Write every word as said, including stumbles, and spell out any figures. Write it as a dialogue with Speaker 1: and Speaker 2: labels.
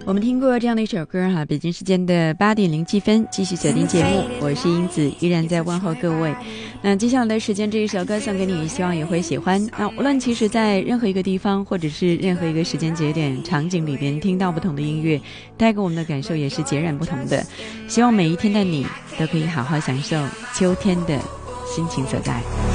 Speaker 1: 我们听过这样的一首歌哈，北京时间的八点零七分，继续锁定节目，我是英子，依然在问候各位。那接下来的时间，这一首歌送给你，希望也会喜欢。那无论其实在任何一个地方，或者是任何一个时间节点、场景里边听到不同的音乐，带给我们的感受也是截然不同的。希望每一天的你都可以好好享受秋天的心情所在。